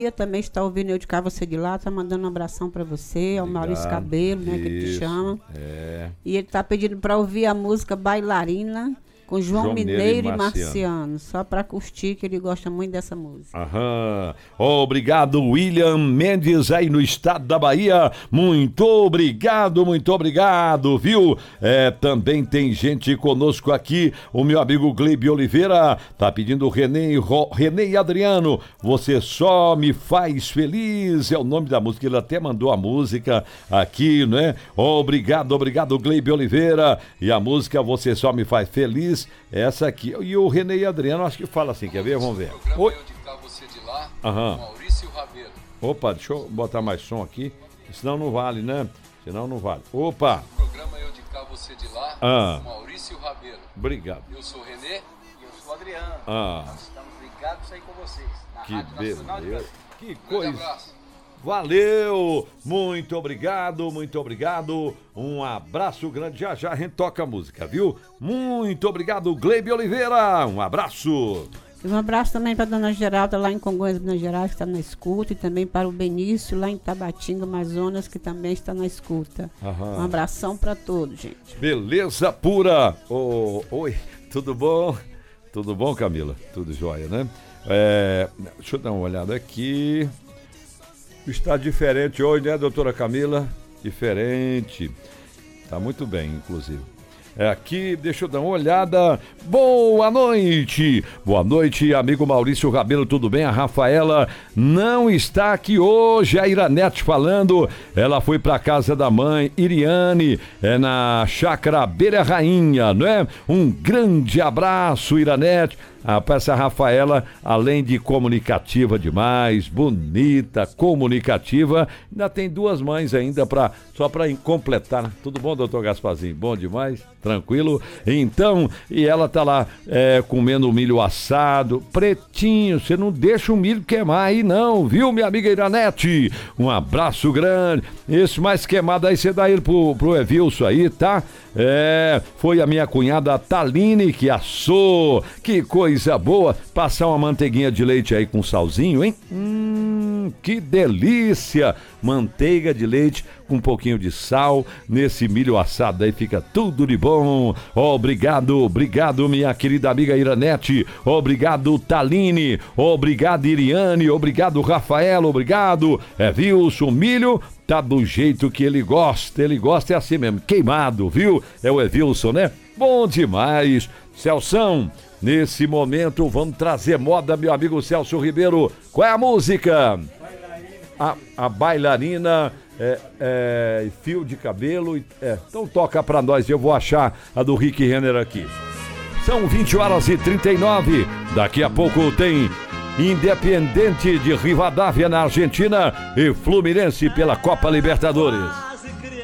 também está ouvindo Eu de Cá, Você de Lá, tá mandando um abração para você, ao Maurício Cabelo, né, que ele te chama. E ele tá pedindo para ouvir a música Bailarina com João Mineiro e Marciano, só para curtir, que ele gosta muito dessa música. Aham. Obrigado, William Mendes, aí no estado da Bahia. Muito obrigado, viu? Também tem gente conosco aqui. O meu amigo Gleibe Oliveira tá pedindo René e Adriano, Você Só Me Faz Feliz, é o nome da música. Ele até mandou a música aqui, né? Obrigado, Gleibe Oliveira. E a música Você Só Me Faz Feliz, essa aqui. E o René e Adriano, acho que fala assim, quer ver? Vamos ver. Oi. Eu de Cá, Você de Lá, Maurício Rabelo. Opa, deixa eu botar mais som aqui, senão não vale, né? Senão não vale. Opa. O programa Eu de Cá, Você de Lá, Maurício Rabelo. Obrigado. Eu sou o René e eu sou o Adriano. Nós estamos ligados aí com vocês. Na que Rádio Nacional de Brasília. Que coisa. Abraço. Valeu, muito obrigado, um abraço grande, já a gente toca a música, viu? Muito obrigado, Gleibe Oliveira, um abraço. E um abraço também para a dona Geralda lá em Congonhas, Minas Gerais, que está na escuta, e também para o Benício lá em Tabatinga, Amazonas, que também está na escuta. Um abração para todos, gente. Beleza pura. Oi, tudo bom? Tudo bom, Camila? Tudo jóia, né? Deixa eu dar uma olhada aqui. Está diferente hoje, né, doutora Camila? Diferente. Tá muito bem, inclusive. Aqui, deixa eu dar uma olhada. Boa noite, amigo Maurício Rabelo, tudo bem? A Rafaela não está aqui hoje, a Iranete falando. Ela foi para casa da mãe, Iriane, na Chácara Beira Rainha, não é? Um grande abraço, Iranete. Essa Rafaela, além de comunicativa demais, bonita, comunicativa, ainda tem duas mães ainda só para completar. Tudo bom, doutor Gasparzinho? Bom demais? Tranquilo? Então, e ela tá lá comendo milho assado, pretinho, você não deixa o milho queimar aí não, viu, minha amiga Iranete? Um abraço grande. Esse mais queimado aí, você dá ele pro Evilson aí, tá? Foi a minha cunhada Taline que assou, que coisa boa, passar uma manteiguinha de leite aí com salzinho, hein? Que delícia, manteiga de leite com um pouquinho de sal, nesse milho assado aí fica tudo de bom. Obrigado, minha querida amiga Iranete, obrigado Taline, obrigado Iriane, obrigado Rafaela, obrigado Wilson. O milho tá do jeito que ele gosta é assim mesmo, queimado, viu? É o Evilson, né? Bom demais. Celção, nesse momento vamos trazer moda, meu amigo Celso Ribeiro. Qual é a música? A bailarina, fio de cabelo. Então toca pra nós, eu vou achar a do Rick Renner aqui. São 20h39, daqui a pouco tem Independiente de Rivadavia na Argentina e Fluminense pela Copa Libertadores.